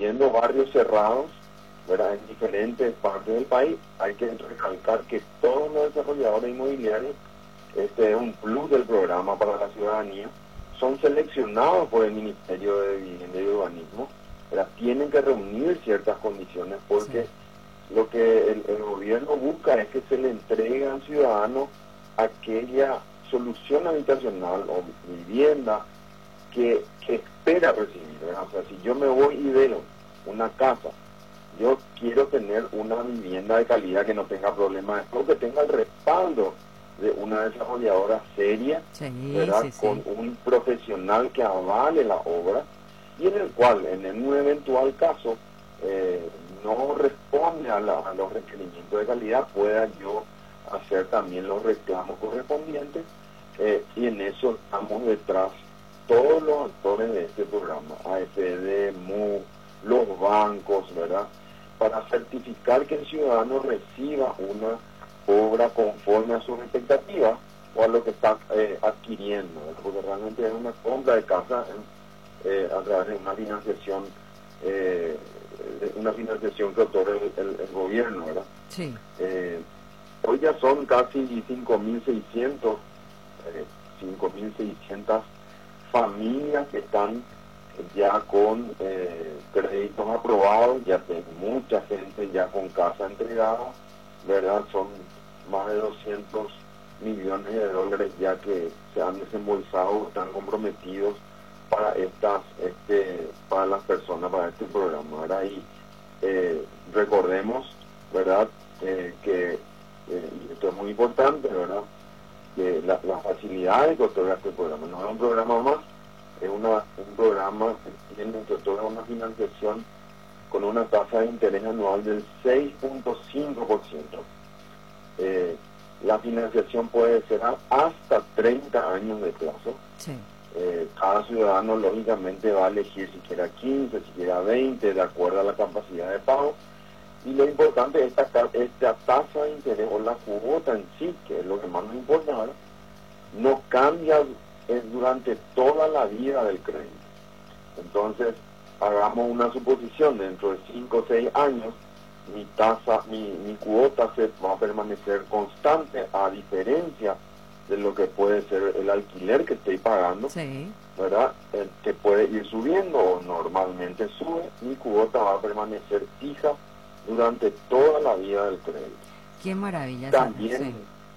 incluyendo barrios cerrados, ¿verdad?, en diferentes partes del país. Hay que recalcar que todos los desarrolladores inmobiliarios, este es un plus del programa para la ciudadanía, son seleccionados por el Ministerio de Vivienda y Urbanismo, ¿verdad? Tienen que reunir ciertas condiciones porque lo que el gobierno busca es que se le entregue al ciudadano aquella solución habitacional o vivienda que espera recibir, ¿verdad? O sea, si yo me voy y veo una casa, yo quiero tener una vivienda de calidad que no tenga problemas, que tenga el respaldo de una desarrolladora seria, ¿verdad? Con un profesional que avale la obra y en el cual, en un eventual caso, no responde a los requerimientos de calidad, pueda yo hacer también los reclamos correspondientes, y en eso estamos detrás todos los actores de este programa, AFD, MU, los bancos, ¿verdad?, para certificar que el ciudadano reciba una obra conforme a sus expectativas o a lo que está adquiriendo, ¿verdad? Porque realmente es una compra de casa a través de una financiación que otorga el gobierno, ¿verdad? Sí. Hoy ya son casi 5.600 familias que están ya con créditos aprobados, ya hay mucha gente ya con casa entregada, ¿verdad? Son más de 200 millones de dólares ya que se han desembolsado, están comprometidos para para las personas, para este programa, ¿verdad? Y recordemos, ¿verdad?, que y esto es muy importante, ¿verdad?, que las facilidades que otorga este programa no es un programa más, es un programa que otorga una financiación con una tasa de interés anual del 6.5%. La financiación puede ser hasta 30 años de plazo. Sí. Cada ciudadano lógicamente va a elegir si quiera 15, si quiera 20, de acuerdo a la capacidad de pago. Y lo importante es esta tasa de interés o la cuota en sí, que es lo que más nos importa ahora, no cambia durante toda la vida del crédito. Entonces, hagamos una suposición, dentro de 5 o 6 años, mi cuota va a permanecer constante, a diferencia de lo que puede ser el alquiler que estoy pagando, ¿verdad? Que puede ir subiendo o normalmente sube, mi cuota va a permanecer fija durante toda la vida del crédito. Qué maravilla. También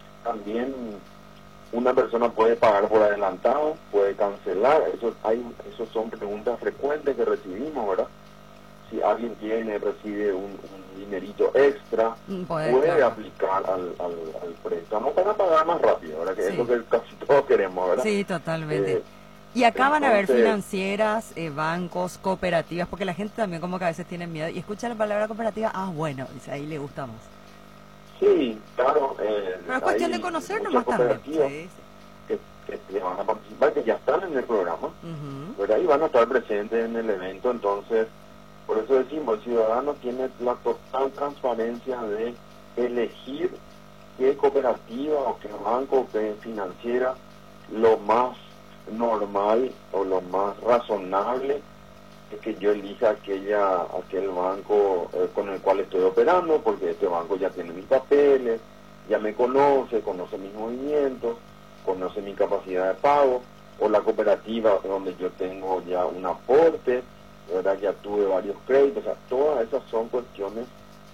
una persona puede pagar por adelantado, puede cancelar. Eso son preguntas frecuentes que recibimos, ¿verdad? Si alguien recibe un dinerito extra, puede aplicar al préstamo para pagar más rápido, ¿verdad? Que es lo que casi todos queremos, ¿verdad? Sí, totalmente. Y acá van a haber financieras, bancos, cooperativas, porque la gente también como que a veces tiene miedo y escucha la palabra cooperativa, bueno, dice, ahí le gusta más. Sí, claro. Pero es cuestión de conocer nomás también. Que van a participar, que ya están en el programa, ¿verdad? Y van a estar presentes en el evento. Entonces, por eso decimos, el ciudadano tiene la total transparencia de elegir qué cooperativa o qué banco o qué financiera. Lo más normal o lo más razonable es que yo elija aquel banco con el cual estoy operando, porque este banco ya tiene mis papeles, ya me conoce mis movimientos, conoce mi capacidad de pago, o la cooperativa donde yo tengo ya un aporte, ¿verdad? Ya tuve varios créditos. O sea, todas esas son cuestiones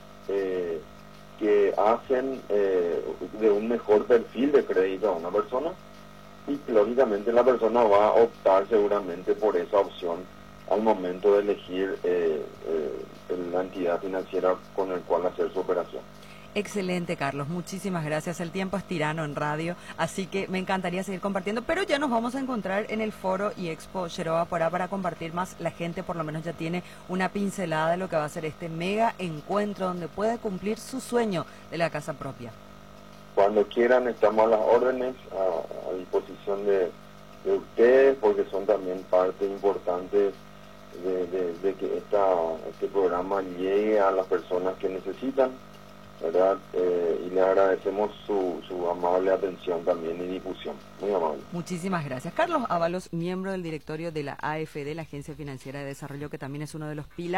que hacen de un mejor perfil de crédito a una persona, y lógicamente la persona va a optar seguramente por esa opción al momento de elegir la entidad financiera con el cual hacer su operación. Excelente, Carlos, muchísimas gracias. El tiempo es tirano en radio, así que me encantaría seguir compartiendo, pero ya nos vamos a encontrar en el foro y Expo Yeroa para compartir más. La gente por lo menos ya tiene una pincelada de lo que va a ser este mega encuentro donde puede cumplir su sueño de la casa propia. Cuando quieran, estamos a las órdenes, a disposición de ustedes, porque son también parte importante de que este programa llegue a las personas que necesitan, ¿verdad? Y le agradecemos su amable atención también y difusión. Muy amable. Muchísimas gracias. Carlos Ábalos, miembro del directorio de la AFD, la Agencia Financiera de Desarrollo, que también es uno de los pilares